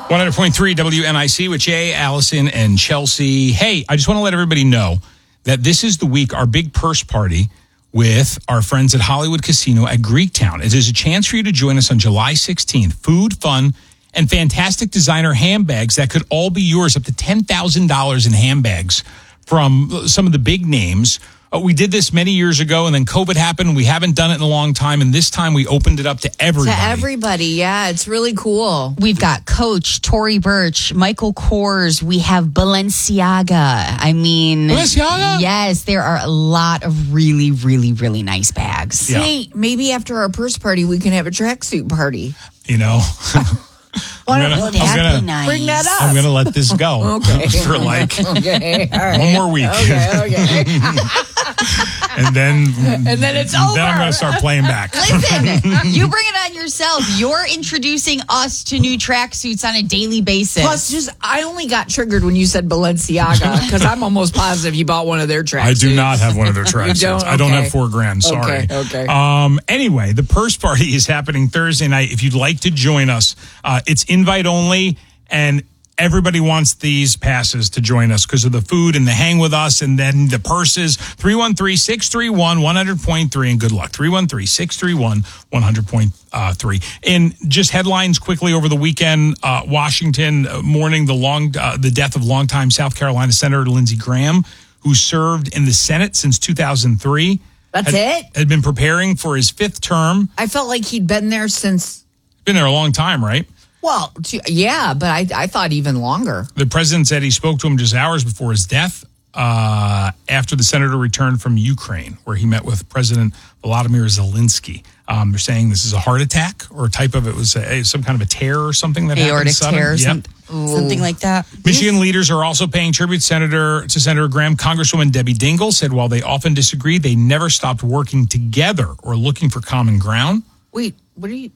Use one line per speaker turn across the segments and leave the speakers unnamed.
100.3 WNIC with Jay, Allison, and Chelsea. Hey, I just want to let everybody know that this is the week, our big purse party with our friends at Hollywood Casino at Greektown. It is a chance for you to join us on July 16th. Food, fun, and fantastic designer handbags that could all be yours, up to $10,000 in handbags from some of the big names. We did this many years ago, and then COVID happened. We haven't done it in a long time, and this time we opened it up to everybody.
To everybody, yeah. It's really cool.
We've got Coach, Tory Burch, Michael Kors. We have Balenciaga. I mean...
Balenciaga?
Yes, there are a lot of really, really, really nice bags.
Yeah.
Hey, maybe after our purse party, we can have a tracksuit party.
You know...
That'd be nice.
Bring that up.
I'm going to let this go
Okay.
for like
Okay, all right.
one more week.
Okay.
And then
it's over.
Then I'm going to start playing back.
Listen, you bring it on yourself. You're introducing us to new tracksuits on a daily basis.
Plus, I only got triggered when you said Balenciaga because I'm almost positive you bought one of their tracksuits.
I do not have one of their tracksuits.
don't?
I don't
Okay.
have $4,000. Sorry.
Okay.
Anyway, the purse party is happening Thursday night. If you'd like to join us, it's invite only, and everybody wants these passes to join us because of the food and the hang with us and then the purses. 313-631-100.3, and good luck. 313-631-100.3. And just headlines quickly over the weekend, Washington mourning the death of longtime South Carolina Senator Lindsey Graham, who served in the Senate since 2003.
That's it?
Had been preparing for his fifth term.
I felt like he'd been there since...
Been there a long time, right?
Well, yeah, but I thought even longer.
The president said he spoke to him just hours before his death after the senator returned from Ukraine, where he met with President Volodymyr Zelensky. They're saying this is a heart attack or a type of, it was some kind of a tear or something that happened.
Aortic tear or
Yep.
something like that.
Michigan leaders are also paying tribute to Senator Graham. Congresswoman Debbie Dingell said while they often disagree, they never stopped working together or looking for common ground.
Wait, what did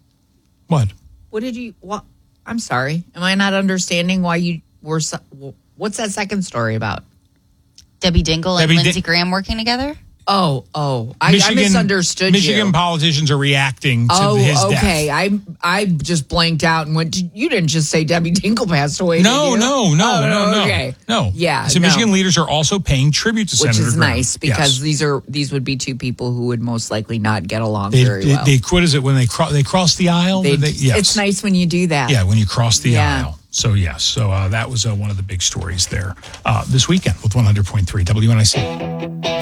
you... What? I'm sorry. Am I not understanding why you were... What's that second story about?
Debbie Dingell and Lindsey Graham working together?
I misunderstood
Michigan
you.
politicians are reacting to his death.
Okay. I just blanked out and went, you didn't just say Debbie Dingell passed away,
No.
did you?
No.
Okay.
No.
Yeah.
So Michigan leaders are also paying tribute to
Which
Senator
is
Graham.
nice because
Yes.
these would be two people who would most likely not get along very well.
They quit, is it when they cross the aisle? Yes.
It's nice when you do that.
Yeah, when you cross the
Yeah.
aisle. So, yes. So that was one of the big stories there this weekend with 100.3 WNIC.